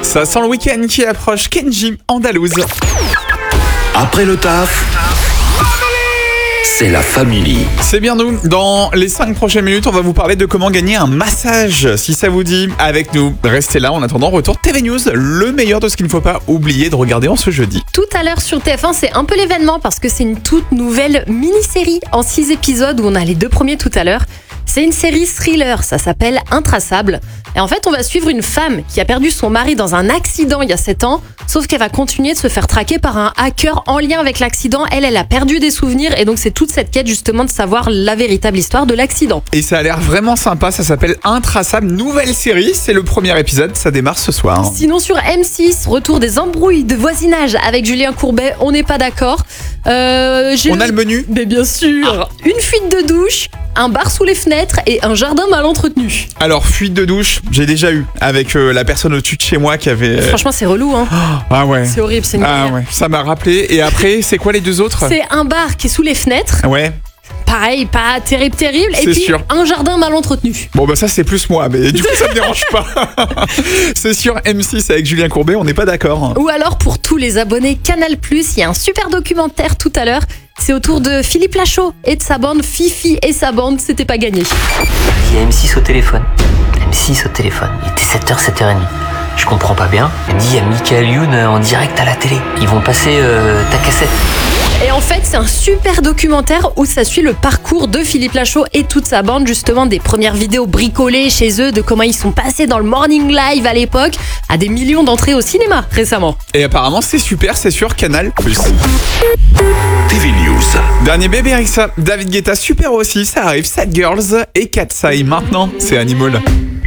Ça sent le week-end qui approche. Kenji, Andalouse. Après le taf, c'est la famille. C'est bien nous. Dans les 5 prochaines minutes, on va vous parler de comment gagner un massage. Si ça vous dit, avec nous, restez là. En attendant, retour TV News, le meilleur de ce qu'il ne faut pas oublier de regarder en ce jeudi. Tout à l'heure sur TF1, c'est un peu l'événement parce que c'est une toute nouvelle mini-série en 6 épisodes où on a les 2 premiers tout à l'heure. C'est une série thriller, ça s'appelle Intraçable. Et en fait, on va suivre une femme qui a perdu son mari dans un accident il y a 7 ans, sauf qu'elle va continuer de se faire traquer par un hacker en lien avec l'accident. Elle a perdu des souvenirs et donc c'est toute cette quête justement de savoir la véritable histoire de l'accident. Et ça a l'air vraiment sympa, ça s'appelle Intraçable, nouvelle série, c'est le premier épisode, ça démarre ce soir. Sinon sur M6, retour des embrouilles de voisinage avec Julien Courbet, on n'est pas d'accord. On a le menu. Mais bien sûr, une fuite de douche, un bar sous les fenêtres et un jardin mal entretenu. Alors, fuite de douche, j'ai déjà eu avec la personne au-dessus de chez moi qui avait... Franchement, c'est relou, hein. Ah ouais. C'est horrible, c'est une galère. ouais, ça m'a rappelé. Et après, c'est quoi les deux autres? C'est un bar qui est sous les fenêtres. Ouais. Pareil, pas terrible. Et C'est puis sûr. un jardin mal entretenu. Bon bah ça c'est plus moi, mais du coup ça me dérange pas. C'est sur M6 avec Julien Courbet, on n'est pas d'accord. Ou alors pour tous les abonnés Canal+, il y a un super documentaire tout à l'heure. C'est autour de Philippe Lachaud et de sa bande. Fifi et sa bande, c'était pas gagné. Il y a M6 au téléphone. M6 au téléphone. Il était 7h, 7h30. Je comprends pas bien. Il me dit, il y a Michael Youn en direct à la télé. Ils vont passer ta cassette. Et en fait, c'est un super documentaire où ça suit le parcours de Philippe Lachaud et toute sa bande, justement des premières vidéos bricolées chez eux, de comment ils sont passés dans le Morning Live à l'époque, à des millions d'entrées au cinéma récemment. Et apparemment c'est super, c'est sur Canal+. TV News. Dernier bébé Rixa, David Guetta super aussi, ça arrive, Sad Girls et Katsai. Maintenant, c'est Animal.